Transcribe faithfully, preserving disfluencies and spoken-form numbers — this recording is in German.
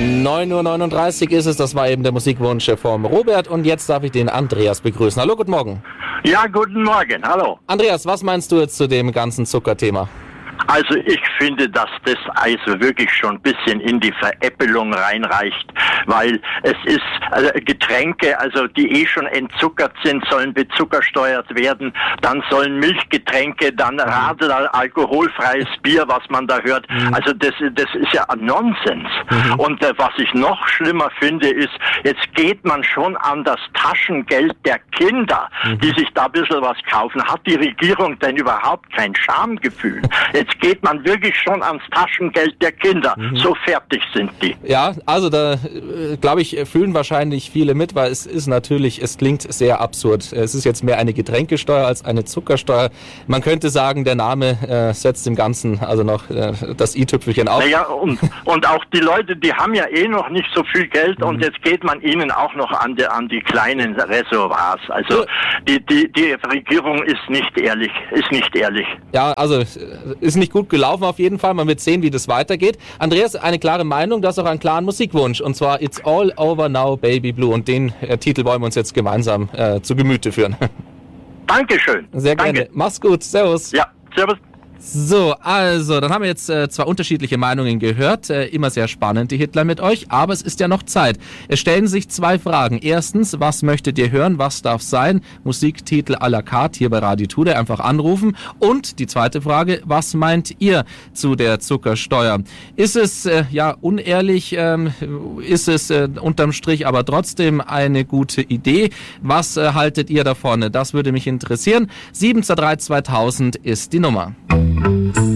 neun Uhr neununddreißig ist es, das war eben der Musikwunsch vom Robert und jetzt darf ich den Andreas begrüßen. Hallo, guten Morgen. Ja, guten Morgen, hallo. Andreas, was meinst du jetzt zu dem ganzen Zuckerthema? Also ich finde, dass das also wirklich schon ein bisschen in die Veräppelung reinreicht, weil es ist also Getränke, also die eh schon entzuckert sind, sollen bezuckersteuert werden, dann sollen Milchgetränke, dann Radler, alkoholfreies Bier, was man da hört. Mhm. Also das, das ist ja Nonsens. Mhm. Und äh, was ich noch schlimmer finde, ist, jetzt geht man schon an das Taschengeld der Kinder, mhm. die sich da ein bisschen was kaufen. Hat die Regierung denn überhaupt kein Schamgefühl? Jetzt geht man wirklich schon ans Taschengeld der Kinder. Mhm. So fertig sind die. Ja, also da äh, glaube ich, fühlen wahrscheinlich viele mit, weil es ist natürlich, es klingt sehr absurd. Es ist jetzt mehr eine Getränkesteuer als eine Zuckersteuer. Man könnte sagen, der Name äh, setzt dem Ganzen also noch äh, das i-Tüpfelchen auf. Naja, und, und auch die Leute, die haben ja eh noch nicht so viel Geld mhm. und jetzt geht man ihnen auch noch an die, an die kleinen Reservoirs. Also die, die, die Regierung ist nicht ehrlich, ist nicht ehrlich. Ja, also ist nicht gut gelaufen auf jeden Fall. Man wird sehen, wie das weitergeht. Andreas, eine klare Meinung, du hast auch einen klaren Musikwunsch und zwar It's All Over Now, Baby Blue und den äh, Titel wollen wir uns jetzt gemeinsam äh, zu Gemüte führen. Dankeschön. Sehr gerne. Danke. Mach's gut. Servus. Ja, servus. So, also, dann haben wir jetzt äh, zwei unterschiedliche Meinungen gehört. Äh, immer sehr spannend, die Hitler mit euch, aber es ist ja noch Zeit. Es stellen sich zwei Fragen. Erstens, was möchtet ihr hören? Was darf sein? Musiktitel à la carte hier bei Radio Tude. Einfach anrufen. Und die zweite Frage, was meint ihr zu der Zuckersteuer? Ist es, äh, ja, unehrlich? Ähm, ist es äh, unterm Strich aber trotzdem eine gute Idee? Was äh, haltet ihr davon? Das würde mich interessieren. sieben zwei drei zweitausend ist die Nummer.